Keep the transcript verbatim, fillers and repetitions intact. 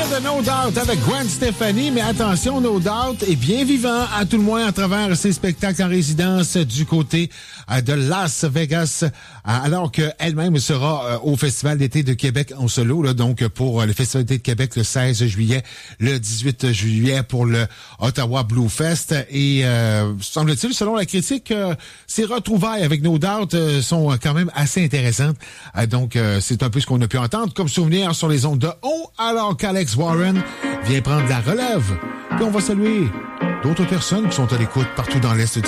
de No Doubt avec Gwen Stefani, mais attention, No Doubt est bien vivant, à tout le moins à travers ses spectacles en résidence du côté de Las Vegas, alors qu'elle-même sera au Festival d'été de Québec en solo, là, donc pour le Festival d'été de Québec le seize juillet, le dix-huit juillet pour le Ottawa Blue Fest. Et euh, semble-t-il, selon la critique, euh, ces retrouvailles avec No Doubt euh, sont quand même assez intéressantes. Euh, donc, euh, c'est un peu ce qu'on a pu entendre comme souvenir sur les ondes de haut, alors qu'Alex Warren vient prendre la relève. Puis on va saluer d'autres personnes qui sont à l'écoute partout dans l'Est du